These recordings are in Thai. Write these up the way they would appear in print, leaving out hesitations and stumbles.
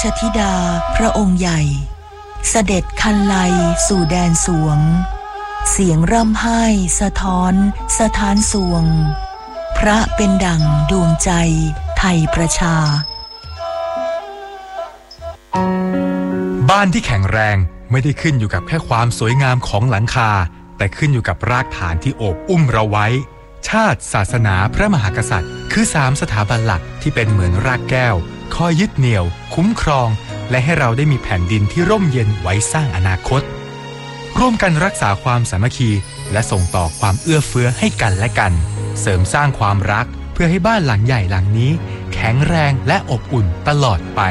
ชธิดาพระองค์ใหญ่เสด็จคันไลสู่แดนสวงเสียงร่ำไห้สะท้อนสถานสวงพระเป็นดั่งดวงใจไทยประชาบ้านที่แข็งแรงไม่ได้ขึ้นอยู่กับแค่ความสวยงามของหลังคาแต่ขึ้นอยู่กับรากฐานที่โอบอุ้มเราไว้ชาติศาสนาพระมหากษัตริย์คือ3สถาบันหลักที่เป็นเหมือนรากแก้วคอยยึดเหนี่ยวคุ้มครองและให้เราได้มีแผ่นดินที่ร่มเย็นไว้สร้างอนาคตร่วมกันรักษาความสามัคคีและส่งต่อความเอื้อเฟื้อให้กันและกันเสริมสร้างความรักเพื่อให้บ้านหลังใหญ่หลังนี้แข็งแรงและอบอุ่นตลอดไป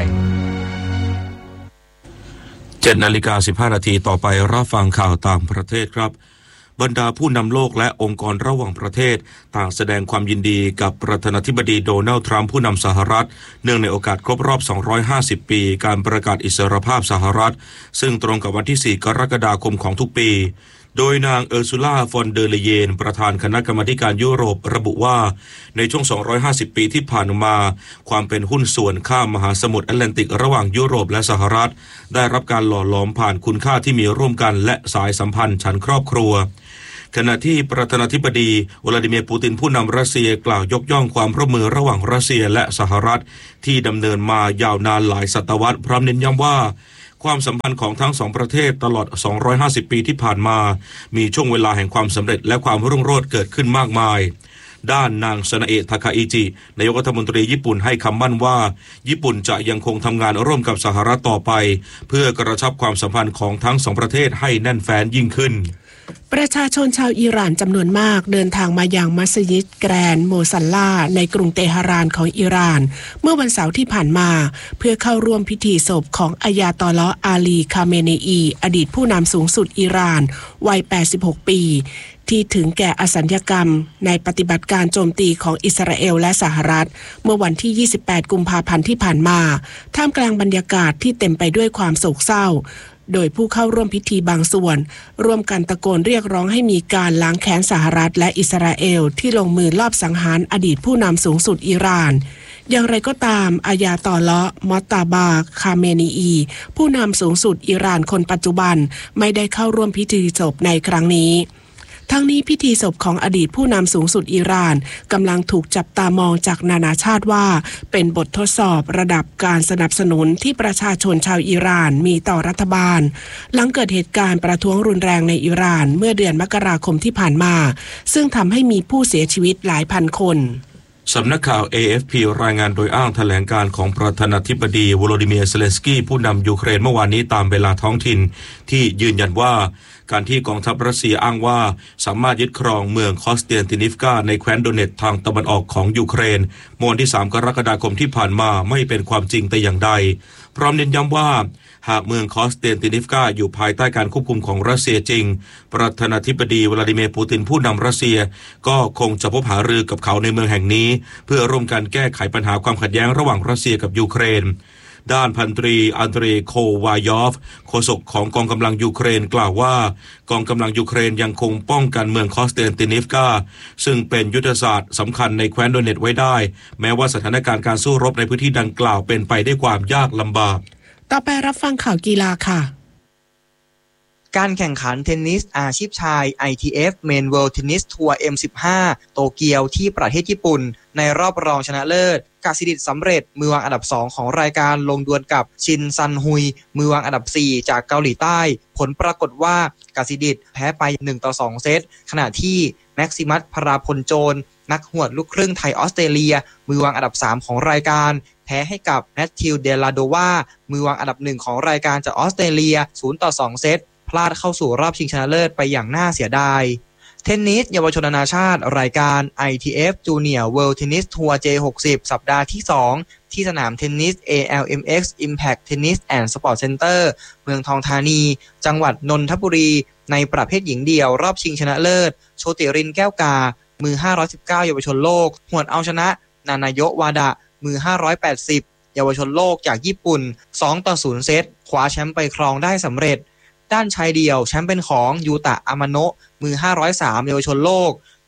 7:15 นาทีต่อไปรับฟังข่าวต่างประเทศครับบรรดาผู้นำโลกและองค์กรระหว่างประเทศต่างแสดงความยินดีกับประธานาธิบดีโดนัลด์ทรัมป์ผู้นำสหรัฐเนื่องในโอกาสครบรอบ250ปีการประกาศอิสรภาพสหรัฐซึ่งตรงกับวันที่4กรกฎาคมของทุกปีโดยนางเออร์ซูล่าฟอนเดอร์เลเยนประธานคณะกรรมาการยุโรประบุว่าในช่วง250ปีที่ผ่านมาความเป็นหุ้นส่วนข้ามมหาสมุทรแอตแลนติกระหว่างยุโรปและสหรัฐได้รับการหล่อหลอมผ่านคุณค่าที่มีร่วมกันและสายสัมพันธ์ชั้นครอบครัวขณะที่ประธานาธิบดีวลาดิเมียร์ปูตินผู้นำรัสเซียกล่าวยกย่องความร่วมมือระหว่างรัสเซียและสหรัฐที่ดำเนินมายาวนานหลายศตวรรษพร้อมเน้นย้ำว่าความสัมพันธ์ของทั้งสองประเทศตลอด250ปีที่ผ่านมามีช่วงเวลาแห่งความสำเร็จและความรุ่งโรจน์เกิดขึ้นมากมายด้านนางซานาเอะทาคาอิจินายกรัฐมนตรีญี่ปุ่นให้คำมั่นว่าญี่ปุ่นจะยังคงทำงานร่วมกับสหรัฐต่อไปเพื่อกระชับความสัมพันธ์ของทั้งสองประเทศให้แน่นแฟ้นยิ่งขึ้นประชาชนชาวอิหร่านจำนวนมากเดินทางมายังมัสยิดแกรนด์โมซัลลาในกรุงเตหะรานของอิหร่านเมื่อวันเสาร์ที่ผ่านมาเพื่อเข้าร่วมพิธีศพของอายาตอลอฮ์อาลีคาเมเนอีอดีตผู้นำสูงสุดอิหร่านวัย86ปีที่ถึงแก่อสัญญกรรมในปฏิบัติการโจมตีของอิสราเอลและสหรัฐเมื่อวันที่28กุมภาพันธ์ที่ผ่านมาท่ามกลางบรรยากาศที่เต็มไปด้วยความโศกเศร้าโดยผู้เข้าร่วมพิธีบางส่วนร่วมกันตะโกนเรียกร้องให้มีการล้างแค้นสหรัฐและอิสราเอลที่ลงมือลอบสังหารอดีตผู้นำสูงสุดอิหร่านอย่างไรก็ตามอายาตอลอฮ์มอตตาบาคาเมนีอีผู้นำสูงสุดอิหร่านคนปัจจุบันไม่ได้เข้าร่วมพิธีศพในครั้งนี้ทั้งนี้พิธีศพของอดีตผู้นำสูงสุดอิหร่านกำลังถูกจับตามองจากนานาชาติว่าเป็นบททดสอบระดับการสนับสนุนที่ประชาชนชาวอิหร่านมีต่อรัฐบาลหลังเกิดเหตุการณ์ประท้วงรุนแรงในอิหร่านเมื่อเดือนมกราคมที่ผ่านมาซึ่งทำให้มีผู้เสียชีวิตหลายพันคนสำนักข่าว AFP รายงานโดยอ้างแถลงการของประธานาธิบดีวโลดิเมียร์เซเลนสกี้ผู้นำยูเครนเมื่อวานนี้ตามเวลาท้องถิ่นที่ยืนยันว่าการที่กองทัพรัสเซียอ้างว่าสามารถยึดครองเมืองคอสเตียนตินิฟกาในแคว้นโดเนตทางตะวันออกของยูเครนเมื่อวันที่3กรกฎาคมที่ผ่านมาไม่เป็นความจริงแต่อย่างใดพร้อมเน้นย้ำว่าหากเมืองคอสเตียนตินิฟกาอยู่ภายใต้การควบคุมของรัสเซียจริงประธานาธิบดีวลาดิเมียร์ปูตินผู้นำรัสเซียก็คงจะพบหารือกับเขาในเมืองแห่งนี้เพื่อร่วมกันแก้ไขปัญหาความขัดแย้งระหว่างรัสเซียกับยูเครนด้านพันตรีอันเดรโควายอฟโฆษกของกองกำลังยูเครนกล่าวว่ากองกำลังยูเครนยังคงป้องกันเมืองคอสเตนตินิฟกาซึ่งเป็นยุทธศาสตร์สำคัญในแคว้นโดเนตไว้ได้แม้ว่าสถานการณ์การสู้รบในพื้นที่ดังกล่าวเป็นไปด้วยความยากลำบากต่อไปรับฟังข่าวกีฬาค่ะการแข่งขันเทนนิสอาชีพชาย ITF Men World Tennis Tour M15 โตเกียวที่ประเทศญี่ปุ่นในรอบรองชนะเลิศกสิดิษฐ์สำเร็จมือวางอันดับ2ของรายการลงดวลกับชินซันฮุยมือวางอันดับ4จากเกาหลีใต้ผลปรากฏว่ากสิดิษฐ์แพ้ไป1-2 เซตขณะที่แม็กซิมัสพราพลโจรนักหวดลูกครึ่งไทยออสเตรเลียมือวางอันดับ3ของรายการแพ้ให้กับแมทธิวเดลาโดวามือวางอันดับ1ของรายการจากออสเตรเลีย0-2 เซตพลาดเข้าสู่รอบชิงชนะเลิศไปอย่างน่าเสียดายเทนนิสเยาวชนนานาชาติรายการ ITF Junior World Tennis Tour J60 สัปดาห์ที่2ที่สนามเทนนิส ALMX Impact Tennis and Sport Center เมืองทองธานีจังหวัดนนทบุรีในประเภทหญิงเดี่ยวรอบชิงชนะเลิศโชติรินแก้วกามือ519เยาวชนโลกหวดเอาชนะนานาโยวาดะมือ580เยาวชนโลกจากญี่ปุ่น2-0 เซตคว้าแชมป์ไปครองได้สำเร็จด้านชายเดี่ยวแชมป์เป็นของยูตะอามาโนะมือ503เยาวชนโลก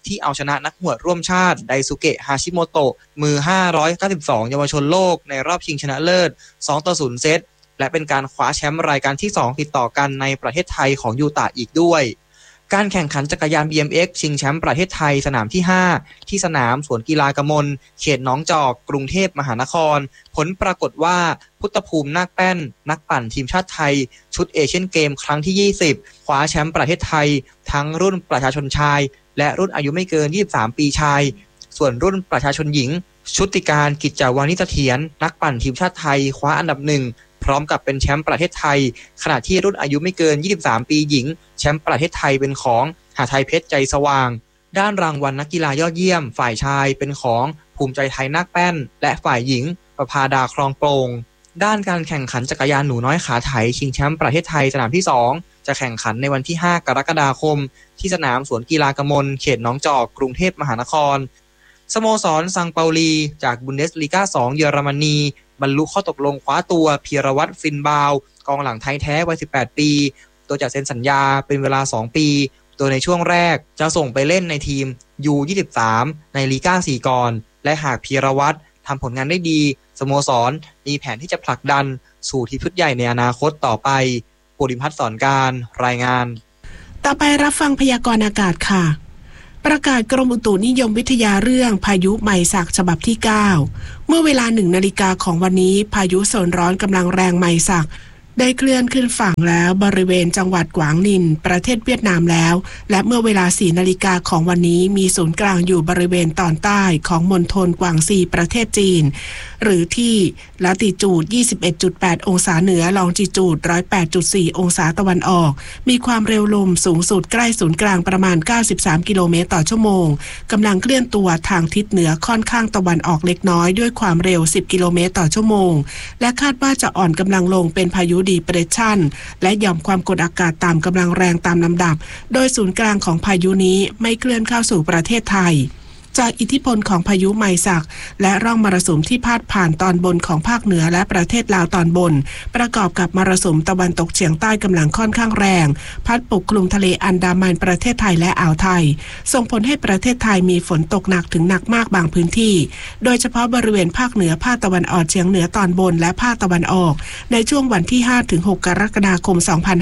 ที่เอาชนะนักหวดร่วมชาติไดซุเกะฮาชิโมโตะมือ592เยาวชนโลกในรอบชิงชนะเลิศ 2-0 เซตและเป็นการคว้าแชมป์รายการที่2ติดต่อกันในประเทศไทยของยูตะอีกด้วยการแข่งขันจักรยาน BMX ชิงแชมป์ประเทศไทยสนามที่5ที่สนามสวนกีฬากมลเขตหนองจอกกรุงเทพมหานครผลปรากฏว่าพุทธภูมินาคแป้นนักปั่นทีมชาติไทยชุดเอเชียนเกมครั้งที่20คว้าแชมป์ประเทศไทยทั้งรุ่นประชาชนชายและรุ่นอายุไม่เกิน23ปีชายส่วนรุ่นประชาชนหญิงชุติการกิจจาวานิเสถียรนักปั่นทีมชาติไทยคว้าอันดับ1พร้อมกับเป็นแชมป์ประเทศไทยขณะที่รุ่นอายุไม่เกิน23ปีหญิงแชมป์ประเทศไทยเป็นของหาไทยเพชรใจสว่างด้านรางวัลนักกีฬายอดเยี่ยมฝ่ายชายเป็นของภูมิใจไทยนาคแป้นและฝ่ายหญิงประภาดาคลองโปร่งด้านการแข่งขันจักรยานหนูน้อยขาไถชิงแชมป์ประเทศไทยสนามที่2จะแข่งขันในวันที่5กรกฎาคมที่สนามสวนกีฬากมลเขตหนองจอกกรุงเทพมหานครสโมสรซังเปาลีจากบุนเดสลีกา2เยอรมนีบรรลุข้อตกลงคว้าตัวพีรวัตรฟินบาวกองหลังไทยแท้วัย18ปีโดยจะเซ็นสัญญาเป็นเวลา2ปีโดยในช่วงแรกจะส่งไปเล่นในทีม U23 ในลีกา4ก่อนและหากพีรวัตรทำผลงานได้ดีสโมสรมีแผนที่จะผลักดันสู่ทีมชุดใหญ่ในอนาคตต่อไปปุริพัฒน์สอนการรายงานต่อไปรับฟังพยากรณ์อากาศค่ะประกาศกรมอุตุนิยมวิทยาเรื่องพายุไมซักฉบับที่9เมื่อเวลา 1 นาฬิกาของวันนี้พายุโซนร้อนกำลังแรงไมซักได้เคลื่อนขึ้นฝั่งแล้วบริเวณจังหวัดกวางนินประเทศเวียดนามแล้วและเมื่อเวลา 4 นาฬิกาของวันนี้มีศูนย์กลางอยู่บริเวณตอนใต้ของมณฑลกวางซีประเทศจีนหรือที่ละติจูด 21.8 องศาเหนือลองจิจูด 108.4 องศาตะวันออกมีความเร็วลมสูงสุดใกล้ศูนย์กลางประมาณ93กิโลเมตรต่อชั่วโมงกำลังเคลื่อนตัวทางทิศเหนือค่อนข้างตะวันออกเล็กน้อยด้วยความเร็ว10กิโลเมตรต่อชั่วโมงและคาดว่าจะอ่อนกำลังลงเป็นพายุดีเปรสชั่นและหย่อมความกดอากาศต่ำกำลังแรงตามลำดับโดยศูนย์กลางของพายุนี้ไม่เคลื่อนเข้าสู่ประเทศไทยจากอิทธิพลของพายุไมซักและร่องมรสุมที่พาดผ่านตอนบนของภาคเหนือและประเทศลาวตอนบนประกอบกับมรสุมตะวันตกเฉียงใต้กำลังค่อนข้างแรงพัดปกคลุมทะเลอันดามันประเทศไทยและอ่าวไทยส่งผลให้ประเทศไทยมีฝนตกหนักถึงหนักมากบางพื้นที่โดยเฉพาะบริเวณภาคเหนือภาคตะวันออกเฉียงเหนือตอนบนและภาคตะวันออกในช่วงวันที่ 5-6 กรกฎาคม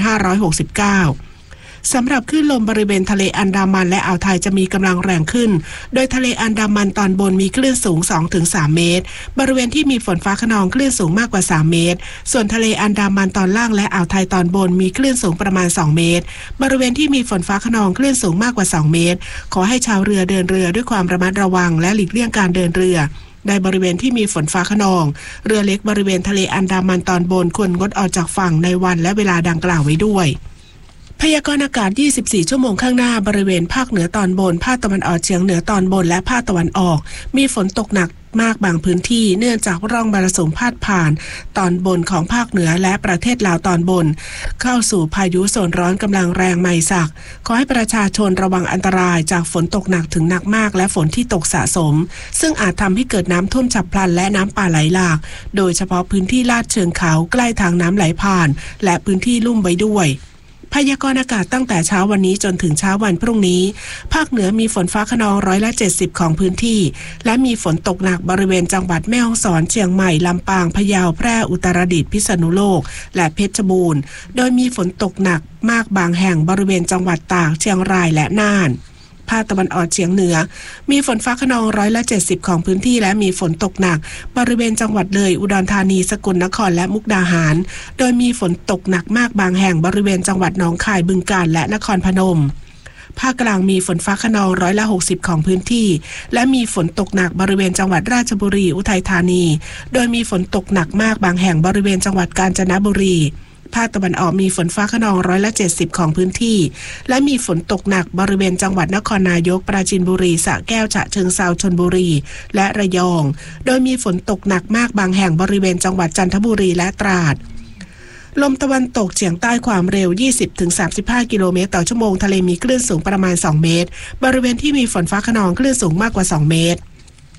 2569สำหรับคลื่นลมบริเวณทะเลอันดามันและอ่าวไทยจะมีกำลังแรงขึ้นโดยทะเลอันดามันตอนบนมีคลื่นสูง 2-3 เมตรบริเวณที่มีฝนฟ้าคะนองคลื่นสูงมากกว่า3เมตรส่วนทะเลอันดามันตอนล่างและอ่าวไทยตอนบนมีคลื่นสูงประมาณ2เมตรบริเวณที่มีฝนฟ้าคะนองคลื่นสูงมากกว่า2เมตรขอให้ชาวเรือเดินเรือด้วยความระมัดระวังและหลีกเลี่ยงการเดินเรือในบริเวณที่มีฝนฟ้าคะนองเรือเล็กบริเวณทะเลอันดามันตอนบนควรงดออกจากฝั่งในวันและเวลาดังกล่าวไว้ด้วยพยากรณ์อากาศ24ชั่วโมงข้างหน้าบริเวณภาคเหนือตอนบนภาคตะวันออกเฉียงเหนือตอนบนและภาคตะวันออกมีฝนตกหนักมากบางพื้นที่เนื่องจากร่องมรสุมพาดผ่านตอนบนของภาคเหนือและประเทศลาวตอนบนเข้าสู่พายุโซนร้อนกำลังแรงไมซักขอให้ประชาชนระวังอันตรายจากฝนตกหนักถึงหนักมากและฝนที่ตกสะสมซึ่งอาจทำให้เกิดน้ำท่วมฉับพลันและน้ำป่าไหลหลากโดยเฉพาะพื้นที่ลาดเชิงเขาใกล้ทางน้ำไหลผ่านและพื้นที่ลุ่มไว้ด้วยพยากรณ์อากาศตั้งแต่เช้าวันนี้จนถึงเช้าวันพรุ่งนี้ภาคเหนือมีฝนฟ้าคะนอง70%ของพื้นที่และมีฝนตกหนักบริเวณจังหวัดแม่ฮ่องสอนเชียงใหม่ลำปางพะเยาแพร่อุตรดิตถ์พิษณุโลกและเพชรบูรณ์โดยมีฝนตกหนักมากบางแห่งบริเวณจังหวัดตากเชียงรายและน่านภาคตะวันออกเฉียงเหนือมีฝนฟ้าคะนอง70%ของพื้นที่และมีฝนตกหนักบริเวณจังหวัดเลยอุดรธานีสกลนครและมุกดาหารโดยมีฝนตกหนักมากบางแห่งบริเวณจังหวัดหนองคายบึงกาฬและนครพนมภาคกลางมีฝนฟ้าคะนอง60%ของพื้นที่และมีฝนตกหนักบริเวณจังหวัดราชบุรีอุทัยธานีโดยมีฝนตกหนักมากบางแห่งบริเวณจังหวัดกาญจนบุรีภาคตะวันออกมีฝนฟ้าคะนอง70%ของพื้นที่และมีฝนตกหนักบริเวณจังหวัดนครนายกปราจีนบุรีสระแก้วฉะเชิงเทราชลบุรีและระยองโดยมีฝนตกหนักมากบางแห่งบริเวณจังหวัดจันทบุรีและตราดลมตะวันตกเฉียงใต้ความเร็ว 20-35 กิโลเมตรต่อชั่วโมงทะเลมีคลื่นสูงประมาณ2เมตรบริเวณที่มีฝนฟ้าคะนองคลื่นสูงมากกว่า2เมตร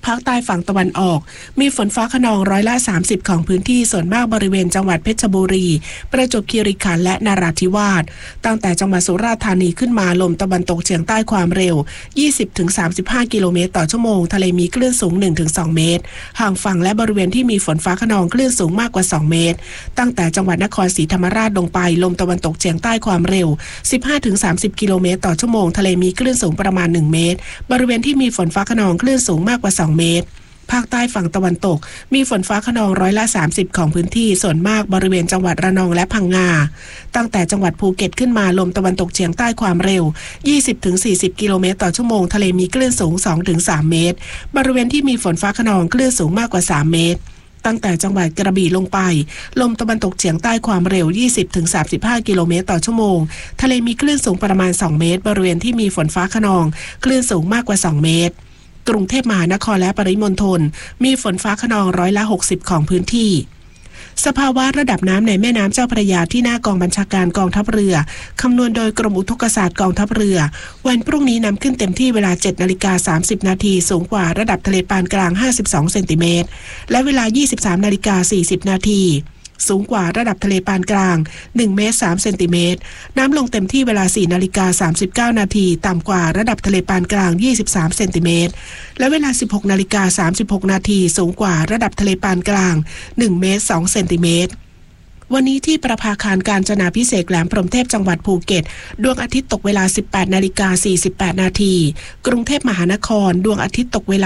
ภาคใต้ฝั่งตะวันออกมีฝนฟ้าคะนอง30%ของพื้นที่ส่วนมากบริเวณจังหวัดเพชรบุรีประจวบคีรีขันธ์และนราธิวาสตั้งแต่จังหวัดสุราษฎร์ธานีขึ้นมาลมตะวันตกเฉียงใต้ความเร็ว 20-35 กิโลเมตรต่อชั่วโมงทะเลมีคลื่นสูง 1-2 เมตรห่างฝั่งและบริเวณที่มีฝนฟ้าคะนองคลื่นสูงมากกว่า2เมตรตั้งแต่จังหวัดนครศรีธรรมราชลงไปลมตะวันตกเฉียงใต้ความเร็ว 15-30 กิโลเมตรต่อชั่วโมงทะเลมีคลื่นสูงประมาณ1เมตรบริเวณที่มีฝนฟ้าคะนองคลื่นสูงมากกว่า2เมตรภาคใต้ฝั่งตะวันตกมีฝนฟ้าคะนอง30%ของพื้นที่ส่วนมากบริเวณจังหวัดระนองและพังงาตั้งแต่จังหวัดภูเก็ตขึ้นมาลมตะวันตกเฉียงใต้ความเร็ว 20-40 กิโลเมตรต่อชั่วโมงทะเลมีคลื่นสูง 2-3 เมตรบริเวณที่มีฝนฟ้าคะนองคลื่นสูงมากกว่า3เมตรตั้งแต่จังหวัดกระบี่ลงไปลมตะวันตกเฉียงใต้ความเร็ว 20-35 กิโลเมตรต่อชั่วโมงทะเลมีคลื่นสูงประมาณ2เมตรบริเวณที่มีฝนฟ้าคะนองคลื่นสูงมากกว่า2เมตรกรุงเทพมหานครและปริมณฑลมีฝนฟ้าคะนอง60%ของพื้นที่สภาวะระดับน้ำในแม่น้ำเจ้าพระยาที่หน้ากองบัญชาการกองทัพเรือคำนวณโดยกรมอุทกศาสตร์กองทัพเรือวันพรุ่งนี้น้ำขึ้นเต็มที่เวลา 7:30 นาทีสูงกว่าระดับทะเลปานกลาง52เซนติเมตรและเวลา 23:40 นาทีสูงกว่าระดับทะเลปานกลาง1เมตร3เซนติเมตรน้ำลงเต็มที่เวลา 4:39 นาทีต่ำกว่าระดับทะเลปานกลาง23เซนติเมตรและเวลา 16:36 นาทีสูงกว่าระดับทะเลปานกลาง1เมตร2เซนติเมตรวันนี้ที่ประภาคารกาญจนาภิเษกแหลมพรหมเทพจังหวัดภูเก็ตดวงอาทิตย์ตกเวลา 18:48 นาทีกรุงเทพมหานครดวงอาทิตย์ตกเวลา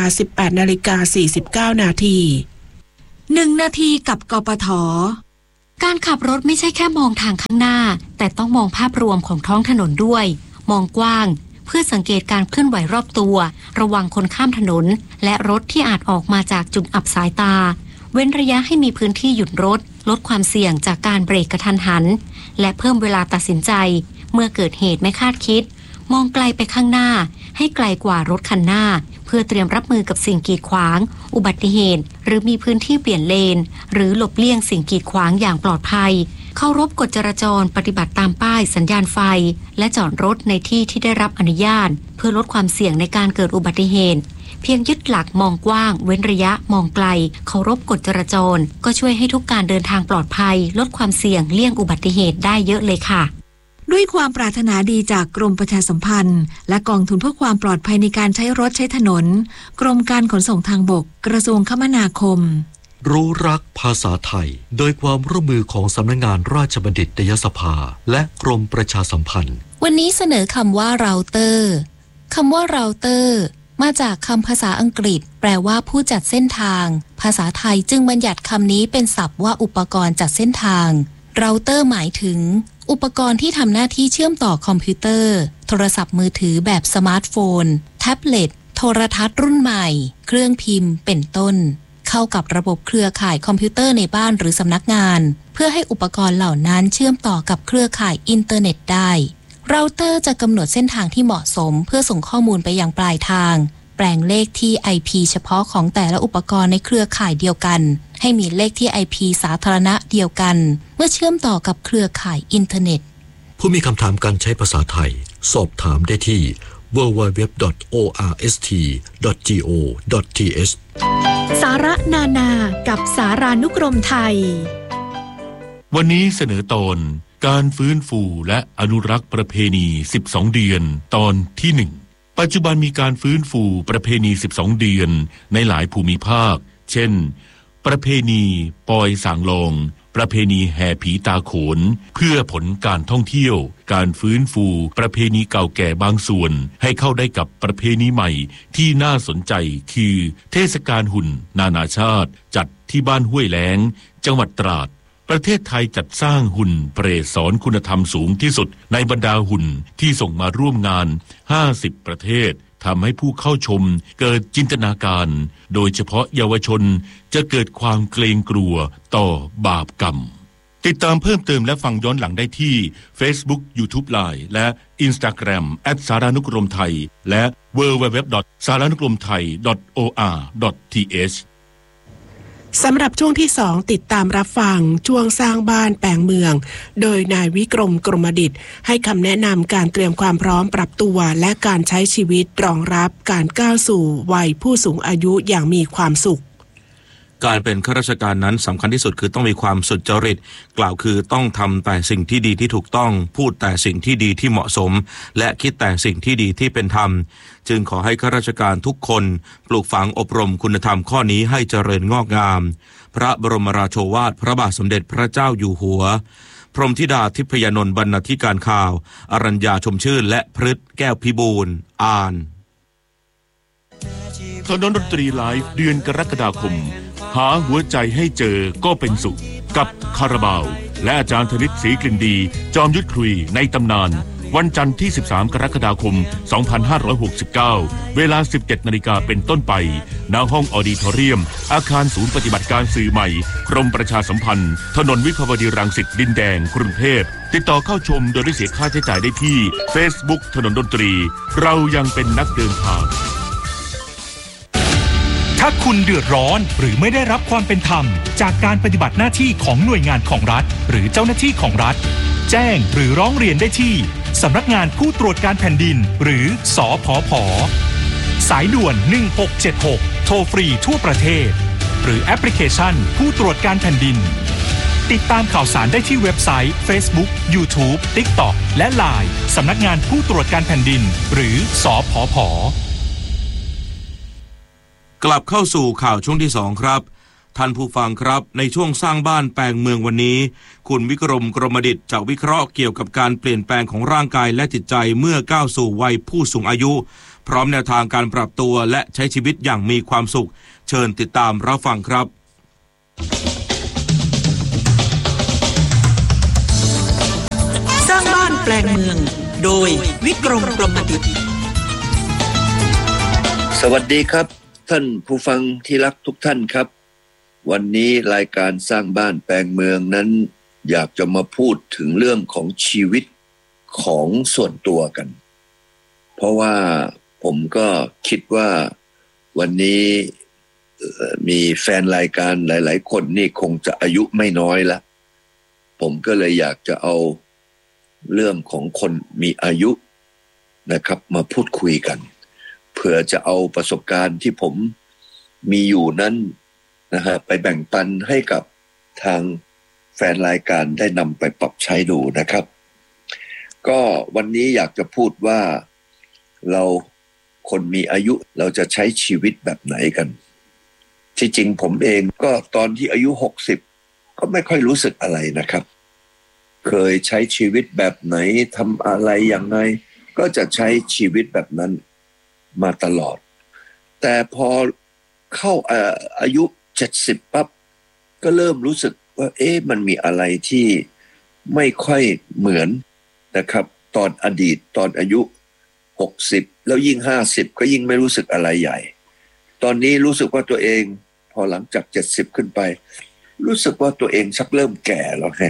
18:49 นาที 1 นาทีกับกปท. การขับรถไม่ใช่แค่มองทางข้างหน้าแต่ต้องมองภาพรวมของท้องถนนด้วยมองกว้างเพื่อสังเกตการเคลื่อนไหวรอบตัวระวังคนข้ามถนนและรถที่อาจออกมาจากจุดอับสายตาเว้นระยะให้มีพื้นที่หยุดรถลดความเสี่ยงจากการเบรกกระทันหันและเพิ่มเวลาตัดสินใจเมื่อเกิดเหตุไม่คาดคิดมองไกลไปข้างหน้าให้ไกลกว่ารถคันหน้าเพื่อเตรียมรับมือกับสิ่งกีดขวางอุบัติเหตุหรือมีพื้นที่เปลี่ยนเลนหรือหลบเลี่ยงสิ่งกีดขวางอย่างปลอดภัยเคารพกฎจราจรปฏิบัติตามป้ายสัญญาณไฟและจอดรถในที่ที่ได้รับอนุญาตเพื่อลดความเสี่ยงในการเกิดอุบัติเหตุเพียงยึดหลักมองกว้างเว้นระยะมองไกลเคารพกฎจราจรก็ช่วยให้ทุกการเดินทางปลอดภัยลดความเสี่ยงเลี่ยงอุบัติเหตุได้เยอะเลยค่ะด้วยความปรารถนาดีจากกรมประชาสัมพันธ์และกองทุนเพื่อความปลอดภัยในการใช้รถใช้ถนนกรมการขนส่งทางบกกระทรวงคมนาคมรู้รักภาษาไทยโดยความร่วมมือของสำนักงานราชบัณฑิตยสภาและกรมประชาสัมพันธ์วันนี้เสนอคำว่าเราเตอร์คำว่าเราเตอร์มาจากคำภาษาอังกฤษแปลว่าผู้จัดเส้นทางภาษาไทยจึงบัญญัติคำนี้เป็นศัพท์ว่าอุปกรณ์จัดเส้นทางเราเตอร์หมายถึงอุปกรณ์ที่ทำหน้าที่เชื่อมต่อคอมพิวเตอร์โทรศัพท์มือถือแบบสมาร์ทโฟนแท็บเล็ตโทรทัศน์รุ่นใหม่เครื่องพิมพ์เป็นต้นเข้ากับระบบเครือข่ายคอมพิวเตอร์ในบ้านหรือสำนักงานเพื่อให้อุปกรณ์เหล่านั้นเชื่อมต่อกับเครือข่ายอินเทอร์เน็ตได้เราเตอร์จะกำหนดเส้นทางที่เหมาะสมเพื่อส่งข้อมูลไปยังปลายทางแปลงเลขที่ IP เฉพาะของแต่ละอุปกรณ์ในเครือข่ายเดียวกันให้มีเลขที่ IP สาธารณะเดียวกันเมื่อเชื่อมต่อกับเครือข่ายอินเทอร์เน็ตผู้มีคำถามการใช้ภาษาไทยสอบถามได้ที่ www.orst.go.th สาระนานากับสารานุกรมไทยวันนี้เสนอตอนการฟื้นฟูและอนุรักษ์ประเพณี12เดือนตอนที่1ปัจจุบันมีการฟื้นฟูประเพณี12เดือนในหลายภูมิภาคเช่นประเพณีปอยสางลองประเพณีแห่ผีตาโขนเพื่อผลการท่องเที่ยวการฟื้นฟูประเพณีเก่าแก่บางส่วนให้เข้าได้กับประเพณีใหม่ที่น่าสนใจคือเทศกาลหุ่นนานาชาติจัดที่บ้านห้วยแล้งจังหวัดตราดประเทศไทยจัดสร้างหุ่นเปรตสอนคุณธรรมสูงที่สุดในบรรดาหุ่นที่ส่งมาร่วมงาน50ประเทศทำให้ผู้เข้าชมเกิดจินตนาการโดยเฉพาะเยาวชนจะเกิดความเกรงกลัวต่อบาปกรรมติดตามเพิ่มเติมและฟังย้อนหลังได้ที่ Facebook YouTube Line และ Instagram @saranukromthai และ www.saranukromthai.or.th สำหรับช่วงที่2ติดตามรับฟังช่วงสร้างบ้านแปลงเมืองโดยนายวิกรมกรมดิษฐ์ให้คำแนะนำการเตรียมความพร้อมปรับตัวและการใช้ชีวิตรองรับการก้าวสู่วัยผู้สูงอายุอย่างมีความสุขการเป็นข้าราชการนั้นสำคัญที่สุดคือต้องมีความสุจริตกล่าวคือต้องทำแต่สิ่งที่ดีที่ถูกต้องพูดแต่สิ่งที่ดีที่เหมาะสมและคิดแต่สิ่งที่ดีที่เป็นธรรมจึงขอให้ข้าราชการทุกคนปลูกฝังอบรมคุณธรรมข้อนี้ให้เจริญงอกงามพระบรมราโชวาทพระบาทสมเด็จพระเจ้าอยู่หัวพรหมธิดาทิพยนนท์บรรณาธิการข่าวอรัญญาชมชื่นและพฤทธิ์แก้วพิบูลย์อ่านถนนดนตรีไลฟ์เดือนกรกฎาคมหาหัวใจให้เจอก็เป็นสุขกับคาราบาวและอาจารย์ธนิตศรีกลิ่นดีจอมยุทธคุยในตำนานวันจันทร์ที่13กรกฎาคม2569เวลา 17:00 น.เป็นต้นไปณห้องออดิทอเรียมอาคารศูนย์ปฏิบัติการสื่อใหม่กรมประชาสัมพันธ์ถนนวิภาวดีรังสิตดินแดงกรุงเทพติดต่อเข้าชมโดยไม่เสียค่าใช้จ่ายได้ที่ Facebook ถนนดนตรีเรายังเป็นนักเดินทางถ้าคุณเดือดร้อนหรือไม่ได้รับความเป็นธรรมจากการปฏิบัติหน้าที่ของหน่วยงานของรัฐหรือเจ้าหน้าที่ของรัฐแจ้งหรือร้องเรียนได้ที่สำนักงานผู้ตรวจการแผ่นดินหรือสผผ.สายด่วน1676โทรฟรีทั่วประเทศหรือแอปพลิเคชันผู้ตรวจการแผ่นดินติดตามข่าวสารได้ที่เว็บไซต์ Facebook YouTube TikTok และ LINE สำนักงานผู้ตรวจการแผ่นดินหรือสผผ. กลับเข้าสู่ข่าวช่วงที่2ครับท่านผู้ฟังครับในช่วงสร้างบ้านแปลงเมืองวันนี้คุณวิกรมกรมดิษฐ์จะวิเคราะห์เกี่ยวกับการเปลี่ยนแปลงของร่างกายและจิตใจเมื่อก้าวสู่วัยผู้สูงอายุพร้อมแนวทางการปรับตัวและใช้ชีวิตอย่างมีความสุขเชิญติดตามรับฟังครับสร้างบ้านแปลงเมืองโดยวิกรมกรมดิษฐ์สวัสดีครับท่านผู้ฟังที่รักทุกท่านครับวันนี้รายการสร้างบ้านแปลงเมืองนั้นอยากจะมาพูดถึงเรื่องของชีวิตของส่วนตัวกันเพราะว่าผมก็คิดว่าวันนี้มีแฟนรายการหลายๆคนนี่คงจะอายุไม่น้อยแล้วผมก็เลยอยากจะเอาเรื่องของคนมีอายุนะครับมาพูดคุยกันเพื่อจะเอาประสบการณ์ที่ผมมีอยู่นั้นนะฮะไปแบ่งปันให้กับทางแฟนรายการได้นำไปปรับใช้ดูนะครับก็วันนี้อยากจะพูดว่าเราคนมีอายุเราจะใช้ชีวิตแบบไหนกันที่จริงผมเองก็ตอนที่อายุ60ก็ไม่ค่อยรู้สึกอะไรนะครับเคยใช้ชีวิตแบบไหนทำอะไรอย่างไรก็จะใช้ชีวิตแบบนั้นมาตลอดแต่พอเข้าอายุ70ปั๊บก็เริ่มรู้สึกว่ามันมีอะไรที่ไม่ค่อยเหมือนนะครับตอนอดีตตอนอายุ60แล้วยิ่ง50ก็ยิ่งไม่รู้สึกอะไรใหญ่ตอนนี้รู้สึกว่าตัวเองพอหลังจาก70ขึ้นไปรู้สึกว่าตัวเองชักเริ่มแก่แล้วนะ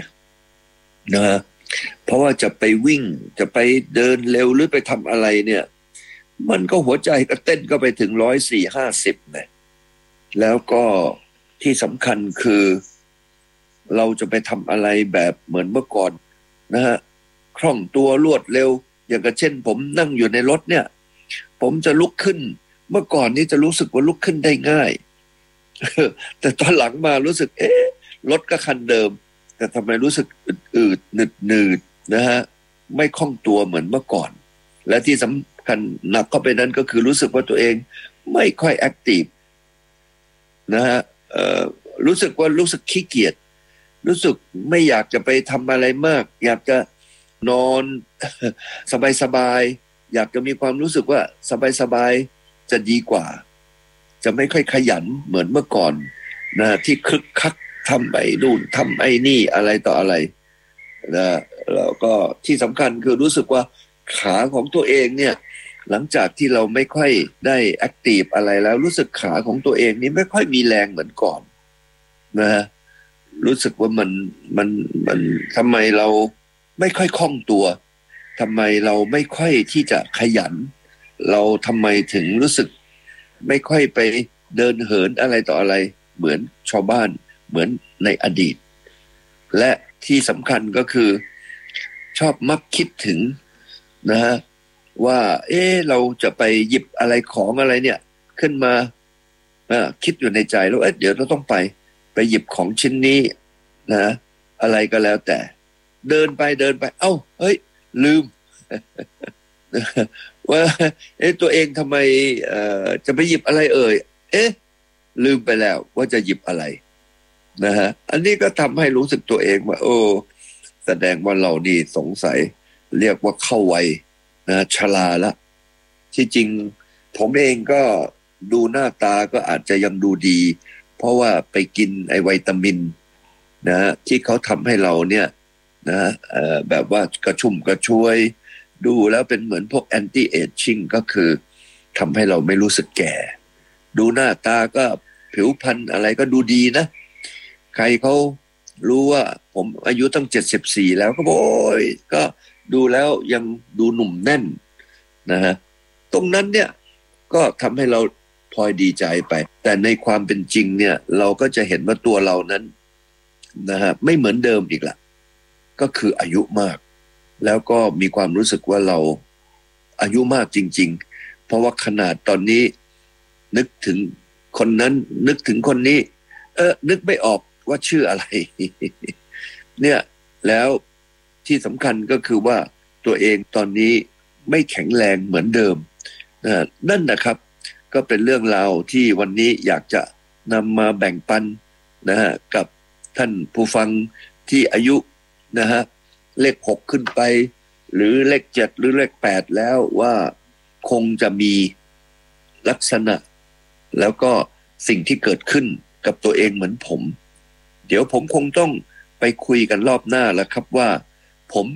เพราะว่าจะไปวิ่งจะไปเดินเร็วหรือไปทำอะไรเนี่ยมันก็หัวใจก็เต้นก็ไปถึง140เนี่ยแล้วก็ที่สำคัญคือเราจะไปทำอะไรแบบเหมือนเมื่อก่อนนะฮะคล่องตัวรวดเร็วอย่างเช่นผมนั่งอยู่ในรถเนี่ยผมจะลุกขึ้นเมื่อก่อนนี้จะรู้สึกว่าลุกขึ้นได้ง่ายแต่ตอนหลังมารู้สึกรถก็คันเดิมแต่ทำไมรู้สึกอืดๆหนืดๆนะฮะไม่คล่องตัวเหมือนเมื่อก่อนและที่สำคัญหนักเข้าไปนั้นก็คือรู้สึกว่าตัวเองไม่ค่อยแอคทีฟนะฮะรู้สึกขี้เกียจรู้สึกไม่อยากจะไปทำอะไรมากอยากจะนอนสบายๆอยากจะมีความรู้สึกว่าสบายๆจะดีกว่าจะไม่ค่อยขยันเหมือนเมื่อก่อนนะที่คึกคักทำไอ้นู่นทำไอ้นี่อะไรต่ออะไรนะแล้วก็ที่สำคัญคือรู้สึกว่าขาของตัวเองเนี่ยหลังจากที่เราไม่ค่อยได้แอคทีฟอะไรแล้วรู้สึกขาของตัวเองนี่ไม่ค่อยมีแรงเหมือนก่อนนะรู้สึกว่ามันทำไมเราไม่ค่อยคล่องตัวทำไมเราไม่ค่อยที่จะขยันเราทำไมถึงรู้สึกไม่ค่อยไปเดินเหินอะไรต่ออะไรเหมือนชาวบ้านเหมือนในอดีตและที่สำคัญก็คือชอบมักคิดถึงนะฮะว่าเราจะไปหยิบอะไรของอะไรเนี่ยขึ้นมาคิดอยู่ในใจแล้วเดี๋ยวเราต้องไปหยิบของชิ้นนี้นะอะไรก็แล้วแต่เดินไปเอ้าเฮ้ยลืม ว่าตัวเองทำไมจะไปหยิบอะไรลืมไปแล้วว่าจะหยิบอะไรนะฮะอันนี้ก็ทำให้รู้สึกตัวเองว่าแสดงว่าเรานี่สงสัยเรียกว่าเข้าวัยนะชราละที่จริงผมเองก็ดูหน้าตาก็อาจจะยังดูดีเพราะว่าไปกินไอวิตามินนะที่เขาทำให้เราเนี่ยนะแบบว่ากระชุ่มกระชวยดูแล้วเป็นเหมือนพวกแอนตี้เอจจิ้งก็คือทำให้เราไม่รู้สึกแก่ดูหน้าตาก็ผิวพรรณอะไรก็ดูดีนะใครเขารู้ว่าผมอายุตั้ง74แล้วก็บอกก็ดูแล้วยังดูหนุ่มแน่นนะฮะตรงนั้นเนี่ยก็ทำให้เราพลอยดีใจไปแต่ในความเป็นจริงเนี่ยเราก็จะเห็นว่าตัวเรานั้นนะฮะไม่เหมือนเดิมอีกละก็คืออายุมากแล้วก็มีความรู้สึกว่าเราอายุมากจริงๆเพราะว่าขนาดตอนนี้นึกถึงคนนั้นนึกถึงคนนี้นึกไม่ออกว่าชื่ออะไร เนี่ยแล้วที่สำคัญก็คือว่าตัวเองตอนนี้ไม่แข็งแรงเหมือนเดิมนั่นนะครับก็เป็นเรื่องราวที่วันนี้อยากจะนำมาแบ่งปันนะฮะกับท่านผู้ฟังที่อายุนะฮะเลข6ขึ้นไปหรือเลข7หรือเลข8แล้วว่าคงจะมีลักษณะแล้วก็สิ่งที่เกิดขึ้นกับตัวเองเหมือนผมเดี๋ยวผมคงต้องไปคุยกันรอบหน้าแล้วครับว่าผม